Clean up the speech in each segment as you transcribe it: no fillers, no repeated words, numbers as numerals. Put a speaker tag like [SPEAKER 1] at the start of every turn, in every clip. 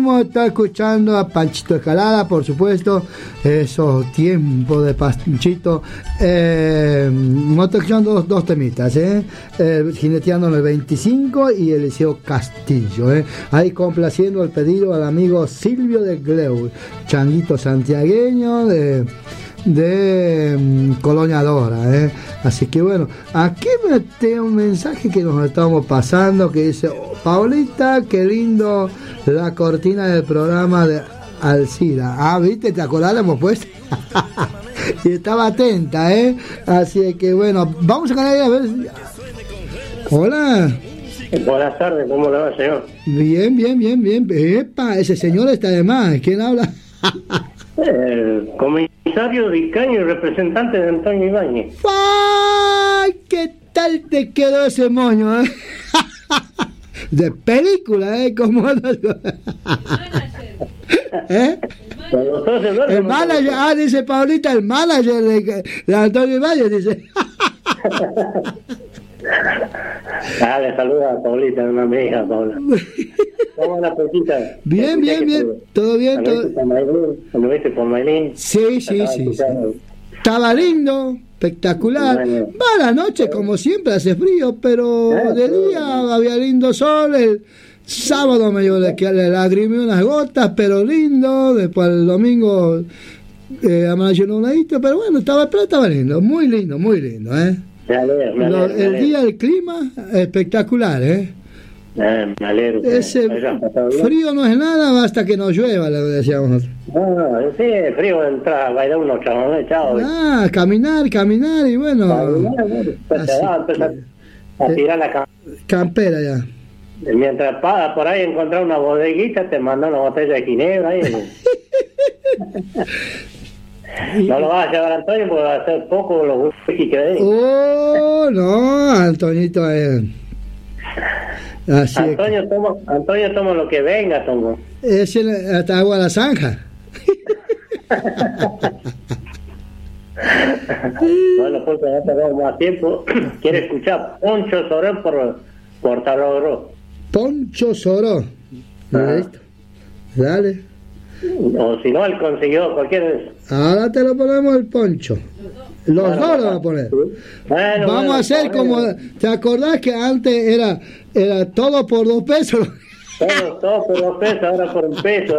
[SPEAKER 1] mismo está escuchando a Panchito Escalada, por supuesto, esos tiempos de Panchito. No estoy escuchando dos temitas, Jineteando en el 25 y Eliseo Castillo, ahí complaciendo el pedido al amigo Silvio de Gleu, changuito santiagueño de Colonia Dora, así que bueno, aquí me tengo un mensaje que nos estamos pasando que dice: Paulita, qué lindo la cortina del programa de Alcira. ¿Viste? ¿Te acordás? La hemos puesto y estaba atenta, así que bueno, vamos a ganar a ver. Hola.
[SPEAKER 2] Buenas tardes, ¿cómo le va, señor?
[SPEAKER 1] Bien. Epa, ese señor está de más. ¿Quién habla?
[SPEAKER 2] El comisario Vicaño y representante de Antonio Ibáñez.
[SPEAKER 1] ¡Ay! ¿Qué tal te quedó ese moño, de película, ¿Cómo andas? El manager, dice Paulita, el manager de Antonio Ibáñez, dice.
[SPEAKER 2] Le saluda a Paulita, una amiga, Paula. ¿Cómo la Paulita?
[SPEAKER 1] Bien. Todo bien.
[SPEAKER 2] ¿Lo viste por Maylin?
[SPEAKER 1] Sí. Estaba lindo, espectacular. Va la noche, como siempre, hace frío, pero de día había lindo sol. El sábado medio le lagrimé unas gotas, pero lindo. Después el domingo amaneció nubladito, pero bueno, estaba lindo, muy lindo,
[SPEAKER 2] Me alegro.
[SPEAKER 1] El día, el clima, espectacular,
[SPEAKER 2] Me alegro.
[SPEAKER 1] Ese frío no es nada, basta que no llueva, le decíamos nosotros.
[SPEAKER 2] Sí, frío entra, bailar unos chabones, chao.
[SPEAKER 1] Caminar y bueno.
[SPEAKER 2] A tirar la
[SPEAKER 1] campera ya.
[SPEAKER 2] Mientras por ahí encontrar una bodeguita, te mandan una botella de ginebra ahí. No lo vas a llevar, Antonio, porque va a ser poco los whisky que hay.
[SPEAKER 1] No, Antonito así
[SPEAKER 2] Antonio toma lo que venga, Tongo.
[SPEAKER 1] Es hasta agua a la zanja.
[SPEAKER 2] Bueno, pues ya tenemos más tiempo. ¿Quiere escuchar Poncho Soró por Tarogro?
[SPEAKER 1] Poncho Soró. Listo. Dale.
[SPEAKER 2] O si no, el conseguidor, cualquiera de esos.
[SPEAKER 1] Ahora te lo ponemos el Poncho. Los dos lo vamos a poner. Vamos a hacer como... ¿Te acordás que antes era todo por 2 pesos?
[SPEAKER 2] Todo por 2 pesos, ahora por 1 peso.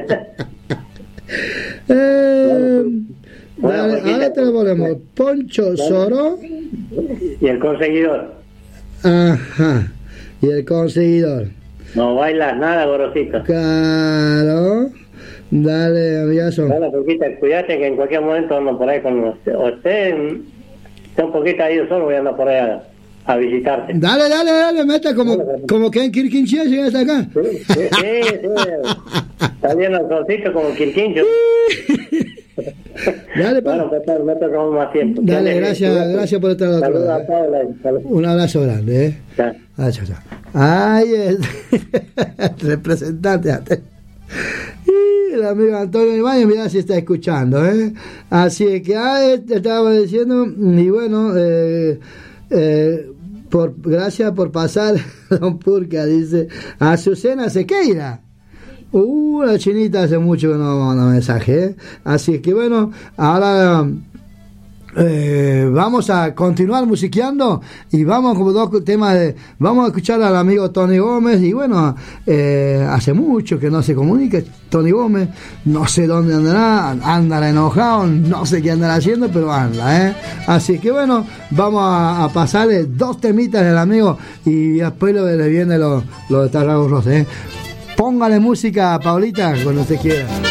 [SPEAKER 1] Ahora te lo ponemos. Poncho Soró.
[SPEAKER 2] Y el conseguidor.
[SPEAKER 1] Ajá. Y el conseguidor.
[SPEAKER 2] No bailas nada, gorosito.
[SPEAKER 1] Claro. Dale, amigazo.
[SPEAKER 2] Dale, poquita, cuídate que en cualquier momento ando por ahí con usted. Usted un poquito ahí yo solo, voy a andar por ahí a visitarte.
[SPEAKER 1] Dale, meta como que en Quirquinchía llegaste acá.
[SPEAKER 2] Sí. Está bien el solcito como Quirquincho.
[SPEAKER 1] Dale, pa.
[SPEAKER 2] Bueno, no te robamos más tiempo.
[SPEAKER 1] Dale, gracias por estar al otro lado. Un abrazo grande,
[SPEAKER 2] Chao.
[SPEAKER 1] Chao. Ay, representante. El amigo Antonio Ibáñez, mira si está escuchando, Así que te estaba diciendo, y bueno, gracias por pasar, don Purca, dice Azucena Sequeira. La chinita hace mucho que no manda mensaje, Así que bueno, ahora vamos a continuar musiqueando y vamos como 2 temas vamos a escuchar al amigo Tony Gómez y bueno, hace mucho que no se comunica Tony Gómez, no sé dónde andará enojado, no sé qué andará haciendo, pero anda, así que bueno, vamos a pasarle 2 temitas del amigo y después le viene lo de Tarragos Rosas, Póngale música, Paulita, cuando usted quiera.